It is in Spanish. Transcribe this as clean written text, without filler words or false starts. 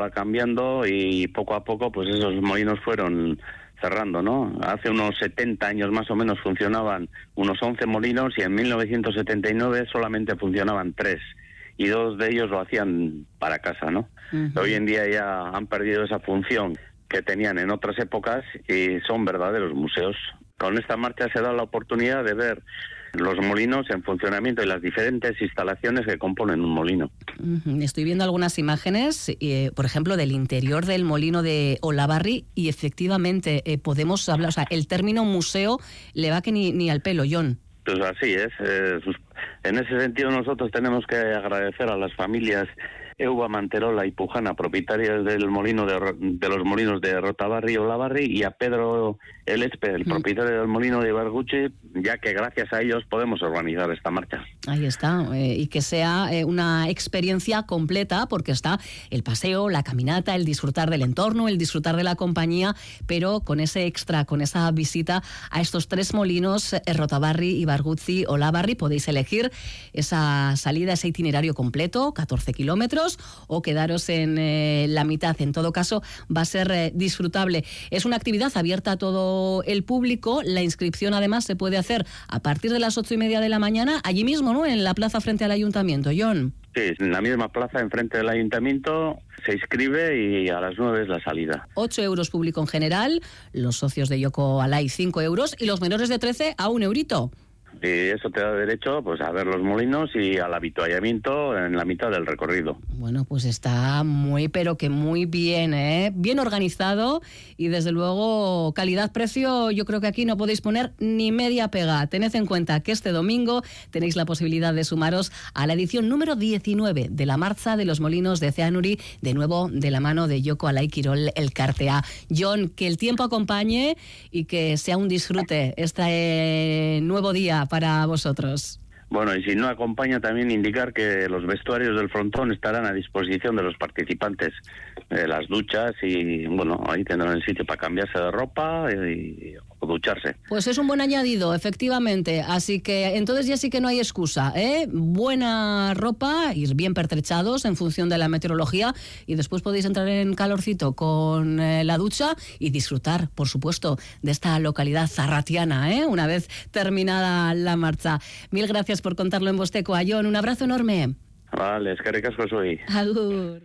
va cambiando y poco a poco pues esos molinos fueron cerrando, ¿no? Hace unos 70 años más o menos funcionaban unos 11 molinos y en 1979 solamente funcionaban 3 y 2 de ellos lo hacían para casa, ¿no? Uh-huh. Hoy en día ya han perdido esa función que tenían en otras épocas y son verdaderos museos. Con esta marcha se da la oportunidad de ver los molinos en funcionamiento y las diferentes instalaciones que componen un molino. Estoy viendo algunas imágenes, por ejemplo, del interior del molino de Olavarri y efectivamente podemos hablar, o sea, el término museo le va que ni al pelo, Jon. Pues así es. En ese sentido nosotros tenemos que agradecer a las familias Euba, Manterola y Pujana, propietarias del molino de los molinos de Rotabarri y Olavarri, y a Pedro Elespe, el propietario del molino de Ibarguchi, ya que gracias a ellos podemos organizar esta marcha. Ahí está, y que sea una experiencia completa, porque está el paseo, la caminata, el disfrutar del entorno, el disfrutar de la compañía, pero con ese extra, con esa visita a estos 3 molinos, Rotabarri, Ibarguchi, Olavarri. Podéis elegir esa salida, ese itinerario completo, 14 kilómetros, o quedaros en la mitad. En todo caso, va a ser disfrutable. Es una actividad abierta a todo el público. La inscripción, además, se puede hacer a partir de las 8:30 de la mañana, allí mismo, ¿no?, en la plaza frente al ayuntamiento. Jon. Sí, en la misma plaza, enfrente del ayuntamiento, se inscribe y a las 9 es la salida. 8 euros público en general, los socios de Yoko Alai 5 euros y los menores de 13 a 1 eurito. Y eso te da derecho pues a ver los molinos y al avituallamiento en la mitad del recorrido. Bueno, pues está muy, pero que muy bien, ¿eh? Bien organizado y desde luego calidad-precio, yo creo que aquí no podéis poner ni media pega. Tened en cuenta que este domingo tenéis la posibilidad de sumaros a la edición número 19 de la Marcha de los Molinos de Ceanuri, de nuevo de la mano de Yoko Alai Kirol Elkartea. Jon, que el tiempo acompañe y que sea un disfrute este nuevo día para vosotros. Bueno, y si no acompaña, también indicar que los vestuarios del frontón estarán a disposición de los participantes, las duchas, y bueno, ahí tendrán el sitio para cambiarse de ropa o ducharse. Pues es un buen añadido, efectivamente, así que entonces ya sí que no hay excusa, ¿eh? Buena ropa, ir bien pertrechados en función de la meteorología, y después podéis entrar en calorcito con la ducha y disfrutar, por supuesto, de esta localidad zarratiana, ¿eh?, una vez terminada la marcha. Mil gracias por contarlo en Voz Tekoa, Jon, un abrazo enorme. Vale, eskerrik asko zuei. Agur.